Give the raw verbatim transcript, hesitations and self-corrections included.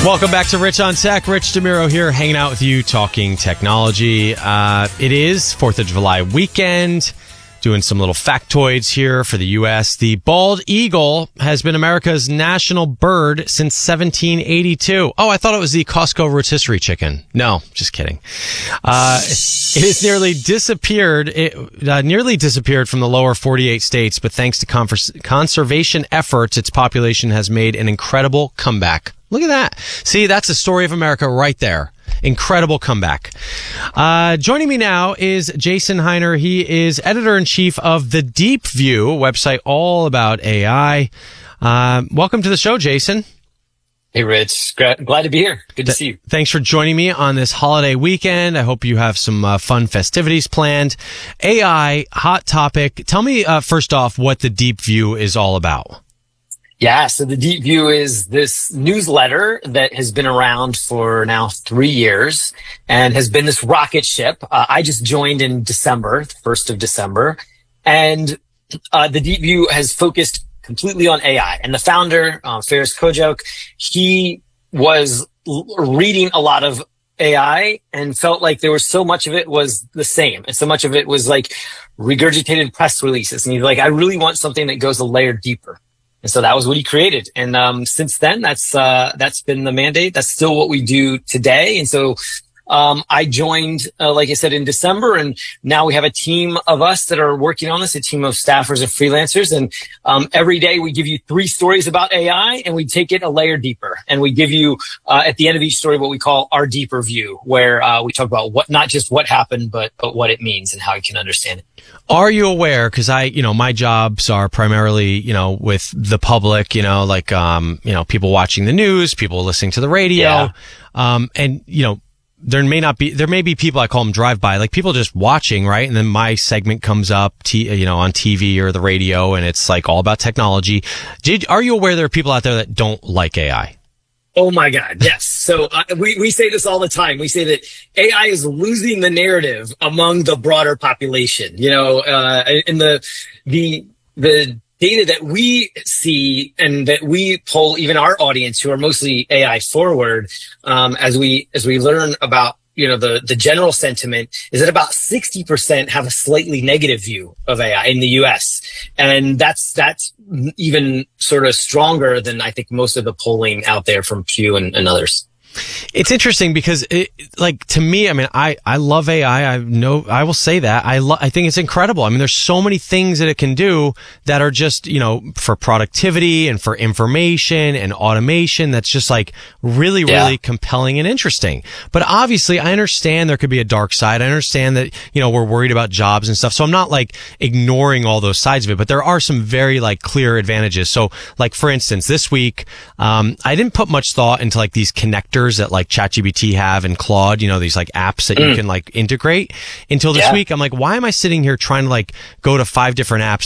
Welcome back to Rich on Tech. Rich DeMiro here, hanging out with you, talking technology. Uh, it is fourth of July weekend. Doing some little factoids here for the U S. The bald eagle has been America's national bird since seventeen eighty-two. Oh, I thought it was the Costco rotisserie chicken. No, just kidding. Uh, it has nearly disappeared. It uh, nearly disappeared from the lower forty-eight states, but thanks to converse, conservation efforts, its population has made an incredible comeback. Look at that. See, that's the story of America right there. Incredible comeback. Uh, joining me now is Jason Heiner. He is editor-in-chief of The Deep View, a website all about A I. Uh, welcome to the show, Jason. Hey, Rich. Glad to be here. Good to Th- see you. Thanks for joining me on this holiday weekend. I hope you have some uh, fun festivities planned. A I, hot topic. Tell me, uh, first off, what The Deep View is all about. Yeah, so The Deep View is this newsletter that has been around for now three years and has been this rocket ship. Uh, I just joined in December, the first of December, and uh, The Deep View has focused completely on A I. And the founder, uh, Faris Kojok, he was l- reading a lot of A I and felt like there was so much of it was the same. And so much of it was like regurgitated press releases. And he's like, I really want something that goes a layer deeper. And so that was what he created. And um, since then, that's uh, that's been the mandate. That's still what we do today. And so um, I joined, uh, like I said, in December. And now we have a team of us that are working on this, a team of staffers and freelancers. And um, every day we give you three stories about A I and we take it a layer deeper. And we give you uh, at the end of each story what we call our deeper view, where uh, we talk about what not just what happened, but, but what it means and how you can understand it. Are you aware, because I, you know, my jobs are primarily, you know, with the public, you know, like, um, you know, people watching the news, people listening to the radio, yeah. um, and, you know, there may not be, there may be people, I call them drive-by, like people just watching, right? And then my segment comes up, t- you know, on T V or the radio, and it's like all about technology. Did, are you aware there are people out there that don't like A I? Oh my God. Yes. So uh, we, we say this all the time. We say that A I is losing the narrative among the broader population. You know, uh, in the, the, the data that we see and that we poll even our audience who are mostly A I forward, um, as we, as we learn about, you know, the, the general sentiment is that about sixty percent have a slightly negative view of A I in the U S. And that's, that's even sort of stronger than I think most of the polling out there from Pew and, and others. It's interesting because it, like, to me, I mean, I, I love A I. I know, I will say that. I lo- I think it's incredible. I mean, there's so many things that it can do that are just, you know, for productivity and for information and automation. That's just like really, really yeah. compelling and interesting. But obviously I understand there could be a dark side. I understand that, you know, we're worried about jobs and stuff. So I'm not like ignoring all those sides of it, but there are some very like clear advantages. So like, for instance, this week, um, I didn't put much thought into like these connectors that like ChatGPT have and Claude, you know, these like apps that mm. you can like integrate until this yeah. week. I'm like, why am I sitting here trying to like go to five different apps